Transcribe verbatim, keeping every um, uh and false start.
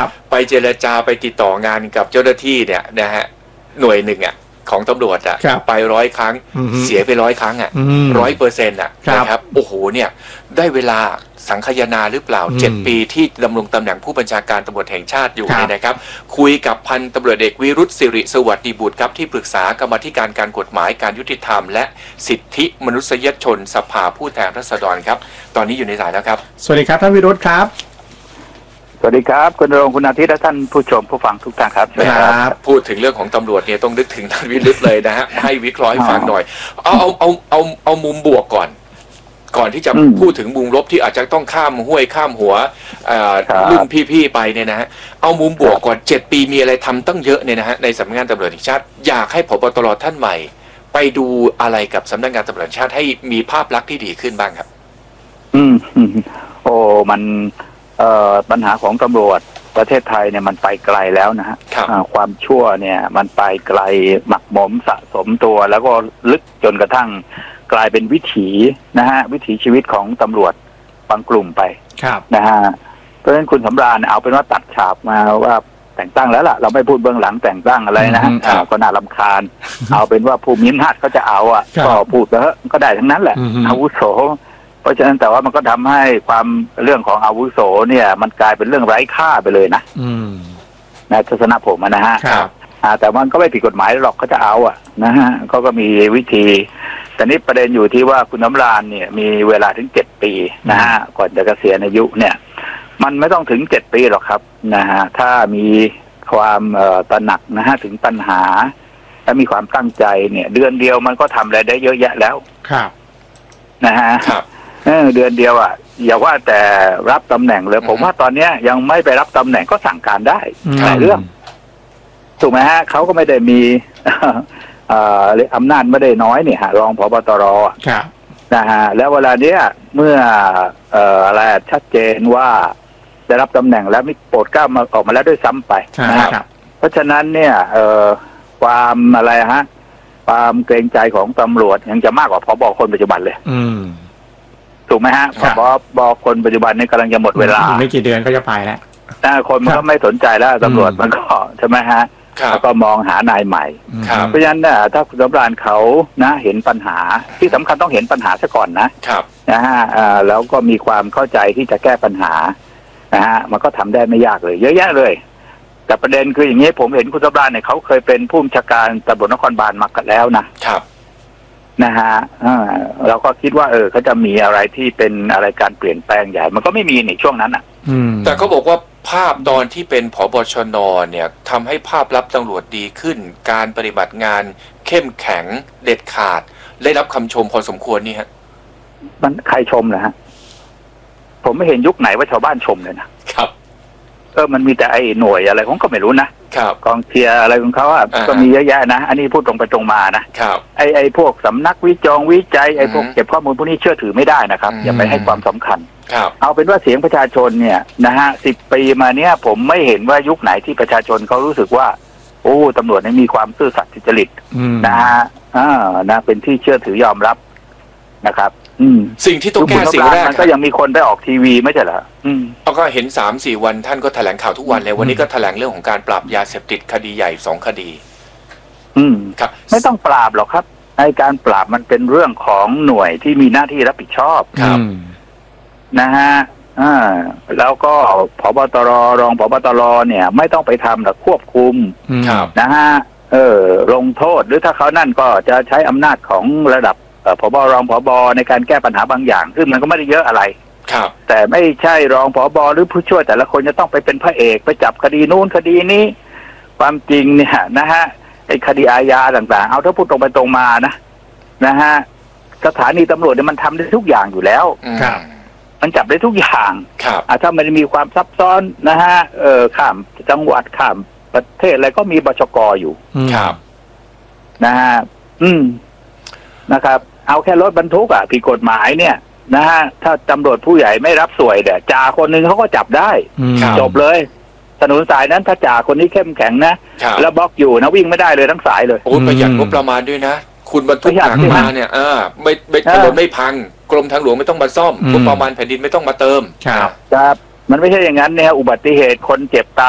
ไปเจรจาไปติดต่องานกับเจ้าหน้าที่เนี่ยนะฮะหน่วยหนึ่งอ่ะของตำรวจอ่ะไปร้อยครั้งเสียไปร้อยครั้งอ่ะร้อยเปอร์เซ็นต์อ่ะนะครับโอ้โหเนี่ยได้เวลาสังคายนาหรือเปล่าเจ็ดปีที่ดำรงตำแหน่งผู้บัญชาการตำรวจแห่งชาติอยู่เนี่ยนะครับคุยกับพันตำรวจเอกวิรุธสิริสวัสดิบุตรครับที่ปรึกษากรรมาธิการการกฎหมายการยุติธรรมและสิทธิมนุษยชนสภาผู้แทนราษฎรครับตอนนี้อยู่ในสายแล้วครับสวัสดีครับท่านวิรุธครับสวัสดีครับคุณณรงค์คุณอาทิตย์และท่านผู้ชมผู้ฟังทุกท่านครับครับพูดถึงเรื่องของตำรวจเนี่ยต้องนึกถึงท่านวิรุธเลยนะฮะให้วิเคราะห์ให้ฟังหน่อยเอาเอาเอาเอาเอามุมบวกก่อนก่อนที่จะพูดถึงมุมลบที่อาจจะต้องข้ามห้วยข้ามหัวรุ่นพี่ๆไปเนี่ยนะฮะเอามุมบวกก่อนเจ็ดปีมีอะไรทำตั้งเยอะเนี่ยนะฮะในสำนักงานตำรวจแห่งชาติอยากให้ผบ.ตร.ท่านใหม่ไปดูอะไรกับสำนักงานตำรวจแห่งชาติให้มีภาพลักษณ์ที่ดีขึ้นบ้างครับอืมโอ้มันเอ่อปัญหาของตำรวจประเทศไทยเนี่ยมันไปไกลแล้วนะฮะความชั่วเนี่ยมันไปไกลหมักหมมสะสมตัวแล้วก็ลึกจนกระทั่งกลายเป็นวิถีนะฮะวิถีชีวิตของตำรวจบางกลุ่มไปนะฮะเพราะฉะนั้นคุณสำราญเอาเป็นว่าตัดฉาบมาว่าแต่งตั้งแล้วล่ะเราไม่พูดเบื้องหลังแต่งตั้งอะไรนะฮะก็น่ารำคาญเอาเป็นว่าผู้มีอำนาจเขาจะเอาอ่ะก็พูดแล้วก็ได้ทั้งนั้นแหละอาวุโสเพราะฉะนั้นแต่ว่ามันก็ทำให้ความเรื่องของอาวุโสเนี่ยมันกลายเป็นเรื่องไร้ค่าไปเลยนะในทัศนะผมนะฮะแต่มันก็ไม่ผิดกฎหมายหรอกเขาจะเอาอ่ะนะฮะเขาก็มีวิธีแต่นี้ประเด็นอยู่ที่ว่าคุณน้ำรานเนี่ยมีเวลาถึงเจ็ดปีนะฮะก่อนจะเกษียณอายุเนี่ยมันไม่ต้องถึงเจ็ดปีหรอกครับนะฮะถ้ามีความเอ่อตระหนักนะฮะถึงปัญหาและมีความตั้งใจเนี่ยเดือนเดียวมันก็ทำอะไรได้เยอะแยะแล้วครับนะฮะเออเดือนเดียวอ่ะอย่าว่าแต่รับตำแหน่งเลยผมว่าตอนเนี้ยยังไม่ไปรับตำแหน่งก็สั่งการได้หลายเรื่องถูกไหมฮะเขาก็ไม่ได้มีอำนาจไม่ได้น้อยเนี่ยฮะรองผบ.ตร.นะฮะแล้วเวลาเนี้ยเมื่อเอ่ออะไรชัดเจนว่าได้รับตำแหน่งแล้วมีโปรดเกล้ามาออกมาแล้วด้วยซ้ำไปนะครับเพราะฉะนั้นเนี่ยเอ่อความอะไรฮะความเกรงใจของตำรวจยังจะมากกว่าผบ.คนปัจจุบันเลยถูกไหมฮะผบ.คนปัจจุบันนี่กำลังจะหมดเวลาไม่กี่เดือนก็จะไปแล้วแต่คนมันก็ไม่สนใจแล้วตำรวจมันก็ใช่ไหมฮะแล้วก็มองหานายใหม่เพราะฉะนั้นถ้าคุณสำราญเขานะเห็นปัญหาที่สำคัญต้องเห็นปัญหาซะก่อนนะนะฮะแล้วก็มีความเข้าใจที่จะแก้ปัญหานะฮะมันก็ทำได้ไม่ยากเลยเยอะแยะเลยแต่ประเด็นคืออย่างนี้ผมเห็นคุณสำราญเนี่ยเขาเคยเป็นผู้บัญชาการตำรวจนครบาลมากันแล้วนะครับนะฮะเราก็คิดว่าเออเขาจะมีอะไรที่เป็นอะไรการเปลี่ยนแปลงใหญ่มันก็ไม่มีในช่วงนั้นอ่ะแต่เขาบอกว่าภาพตอนที่เป็นผบ.ชน.เนี่ยทำให้ภาพลับตำรวจดีขึ้นการปฏิบัติงานเข้มแข็งเด็ดขาดได้รับคำชมพอสมควรนี่ฮะมันใครชมนะฮะผมไม่เห็นยุคไหนว่าชาวบ้านชมเลยนะครับเออมันมีแต่ไอ้หน่วยอะไรผมก็ไม่รู้นะครับกองเชียร์อะไรของเขาอ่ะก็มีเยอะแยะนะอันนี้พูดตรงไปตรงมานะครับไอ้ไอ้พวกสำนักวิจองวิจัยไอ้พวกเก็บข้อมูลพวกนี้เชื่อถือไม่ได้นะครับอย่าไปให้ความสำคัญเอาเป็นว่าเสียงประชาชนเนี่ยนะฮะสิบปีมาเนี้ยผมไม่เห็นว่ายุคไหนที่ประชาชนเขารู้สึกว่าโอ้ตำรวจนี่มีความซื่อสัตย์สุจริตนะฮะอ่านะเป็นที่เชื่อถือยอมรับนะครับอืมสิ่งที่ต้องแก้สิ่งแรกมันก็ยังมีคนได้ออกทีวีไม่ใช่เหรออืมแล้วก็เห็นสามสี่วันท่านก็แถลงข่าวทุกวันเลยวันนี้ก็แถลงเรื่องของการปราบยาเสพติดคดีใหญ่สองคดีอืมครับไม่ต้องปราบหรอกครับในการปราบมันเป็นเรื่องของหน่วยที่มีหน้าที่รับผิดชอบครับนะฮะอ่าแล้วก็ผบ.ตร.รองผบ.ตร.เนี่ยไม่ต้องไปทำหรอกควบคุมนะฮะเออลงโทษหรือถ้าเขานั่นก็จะใช้อำนาจของระดับผบ.รองผบ.ในการแก้ปัญหาบางอย่างซึ่งมันก็ไม่ได้เยอะอะไรครับแต่ไม่ใช่รองผบ.หรือผู้ช่วยแต่ละคนจะต้องไปเป็นพระเอกไปจับคดีนู้นคดีนี้ความจริงเนี่ยนะฮะไอ้คดีอาญาต่างๆเอาถ้าพูดตรงไปตรงมานะนะฮะสถานีตำรวจเนี่ยมันทำได้ทุกอย่างอยู่แล้วครับมันจับได้ทุกอย่างครับถ้ามันมีความซับซ้อนนะฮะเออข้ามจังหวัดข้ามประเทศอะไรก็มีบชก.อยู่ครับนะฮะอืมนะครับเอาแค่รถบรรทุกอ่ะผิดกฎหมายเนี่ยนะฮะถ้าตำรวจผู้ใหญ่ไม่รับสวยเดี๋ยจ่าคนหนึ่งเขาก็จับได้จบเลยถนนสายนั้นถ้าจ่าคนนี้เข้มแข็งนะแล้วบล็อกอยู่นะวิ่งไม่ได้เลยทั้งสายเลยโอ้ประหยัดงบประมาณด้วยนะคุณบรรทุกหนักมาเนี่ยเออไม่ไม่ถนนไม่พังกรมทางหลวงไม่ต้องมาซ่อมงบประมาณแผ่นดินไม่ต้องมาเติมครับมันไม่ใช่อย่างนั้นเนี่ยอุบัติเหตุคนเจ็บตาย